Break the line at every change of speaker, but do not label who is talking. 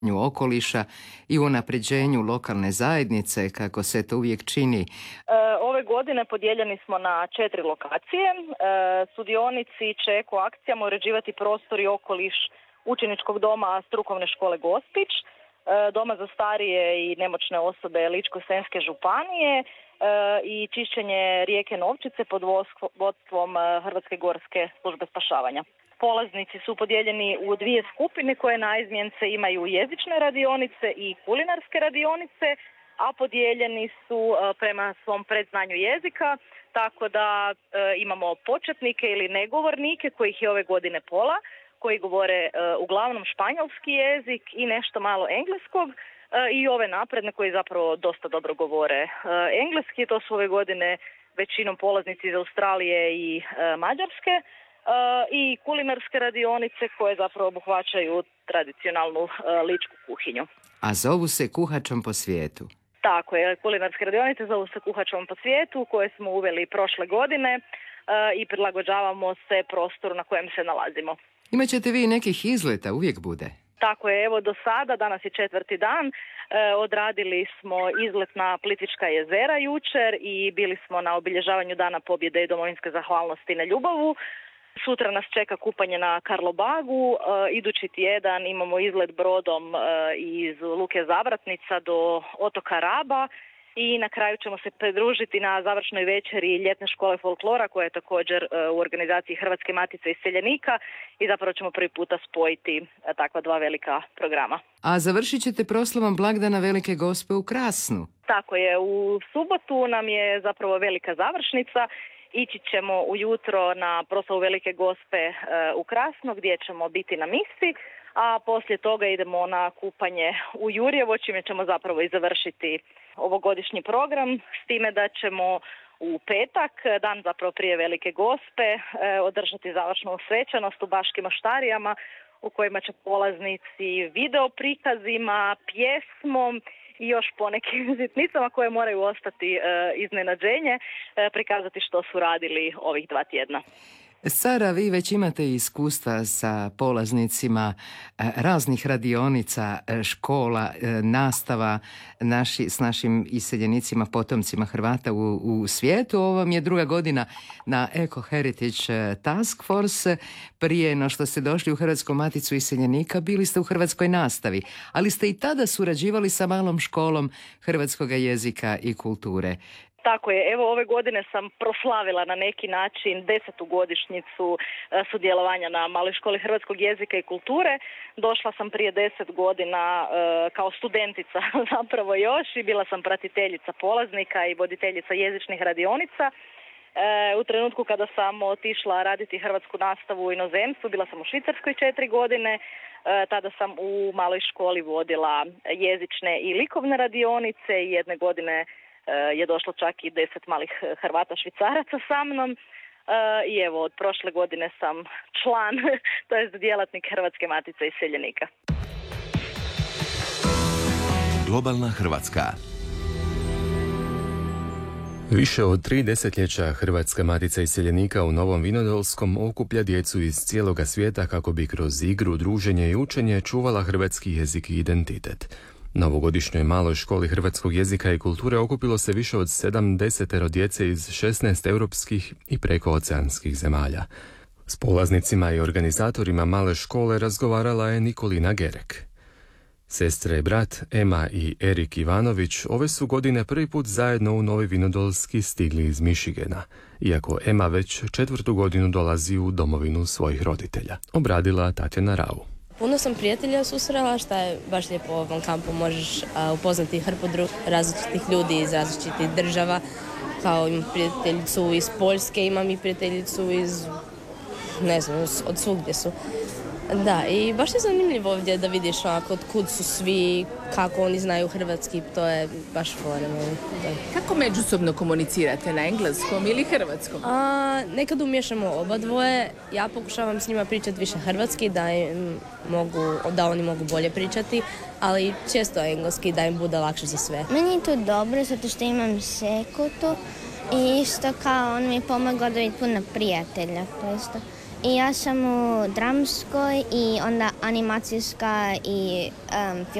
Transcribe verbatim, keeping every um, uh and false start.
okoliša i unapređenju lokalne zajednice, kako se to uvijek čini.
Ove godine podijeljeni smo na četiri lokacije. Sudionici će eko akcijama uređivati prostor i okoliš učeničkog doma strukovne škole Gospić, doma za starije i nemoćne osobe Ličko-senjske županije i čišćenje rijeke Novčice pod vodstvom Hrvatske gorske službe spašavanja. Polaznici su podijeljeni u dvije skupine koje naizmjence imaju jezične radionice i kulinarske radionice, a podijeljeni su prema svom predznanju jezika, tako da imamo početnike ili negovornike, kojih je ove godine pola, koji govore uglavnom španjolski jezik i nešto malo engleskog, i ove napredne koji zapravo dosta dobro govore engleski. To su ove godine većinom polaznici iz Australije i Mađarske. I kulinarske radionice koje zapravo obuhvaćaju tradicionalnu ličku kuhinju.
A zovu se Kuhačom po svijetu.
Tako je, kulinarske radionice zovu se Kuhačom po svijetu, koje smo uveli prošle godine i prilagođavamo se prostoru na kojem se nalazimo.
Imaćete vi nekih izleta, uvijek bude?
Tako je, evo do sada, danas je četvrti dan, e, odradili smo izlet na Plitvička jezera jučer i bili smo na obilježavanju Dana pobjede i domovinske zahvalnosti na Ljubavu. Sutra nas čeka kupanje na Karlobagu, e, idući tjedan imamo izlet brodom e, iz Luke Zavratnica do otoka Raba i na kraju ćemo se pridružiti na završnoj večeri ljetne škole folklora koja je također e, u organizaciji Hrvatske matice iseljenika i zapravo ćemo prvi puta spojiti e, takva dva velika programa.
A završit ćete proslavom blagdana Velike Gospe u Krasnu.
Tako je, u subotu nam je zapravo velika završnica. Ići ćemo ujutro na proslavu Velike Gospe e, u Krasno gdje ćemo biti na misi, a poslije toga idemo na kupanje u Jurjevo, čime ćemo zapravo i završiti ovogodišnji program, s time da ćemo u petak, dan zapravo prije Velike Gospe, e, održati završnu svečanost u Baškim Oštarijama u kojima će polaznici video prikazima, pjesmom i još ponekim sitnicama koje moraju ostati e, iznenađenje, e, prikazati što su radili ovih dva tjedna.
Sara, vi već imate iskustva sa polaznicima raznih radionica, škola, nastava naši, s našim iseljenicima, potomcima Hrvata u, u svijetu. Ovo vam je druga godina na Eco Heritage Task Force. Prije no što ste došli u Hrvatsku maticu iseljenika, bili ste u hrvatskoj nastavi, ali ste i tada surađivali sa malom školom hrvatskog jezika i kulture.
Tako je, evo ove godine sam proslavila na neki način desetu godišnjicu sudjelovanja na Maloj školi hrvatskog jezika i kulture. Došla sam prije deset godina kao studentica zapravo još i bila sam pratiteljica polaznika i voditeljica jezičnih radionica. U trenutku kada sam otišla raditi hrvatsku nastavu u inozemstvu, bila sam u Švicarskoj četiri godine, tada sam u Maloj školi vodila jezične i likovne radionice i jedne godine je došlo čak i deset malih Hrvata Švicaraca sa mnom i evo od prošle godine sam član, to jest djelatnik Hrvatske matice iseljenika.
Globalna Hrvatska.
Više od tri desetljeća Hrvatska matica iseljenika u Novom Vinodolskom okuplja djecu iz cijeloga svijeta kako bi kroz igru, druženje i učenje čuvala hrvatski jezik i identitet. Na ovogodišnjoj maloj školi hrvatskog jezika i kulture okupilo se više od sedamdesetero djece iz šesnaest europskih i prekooceanskih zemalja. S polaznicima i organizatorima male škole razgovarala je Nikolina Gerek. Sestre i brat Ema i Erik Ivanović ove su godine prvi put zajedno u Novi Vinodolski stigli iz Michigana, iako Ema već četvrtu godinu dolazi u domovinu svojih roditelja. Obradila Tatjana Rau.
Puno sam prijatelja susrela, što je baš lijepo u ovom kampu. Možeš a, upoznati hrpu dru- različitih ljudi iz različitih država. Kao imam prijateljicu iz Poljske, imam i prijateljicu iz, ne znam, od svugdje su. Da, i baš je zanimljivo ovdje da vidiš ovako od kud su svi, kako oni znaju hrvatski, to je baš fora.
Kako međusobno komunicirate, na engleskom ili hrvatskom?
A, nekad umiješamo oba dvoje, ja pokušavam s njima pričati više hrvatski, da, im mogu, da oni mogu bolje pričati, ali često engleski, da im bude lakše za sve.
Meni je to dobro, zato što imam sekotu i isto kao on mi je pomagao da vidim puno prijatelja, to isto. I ja sam u dramskoj i onda animacijska i um,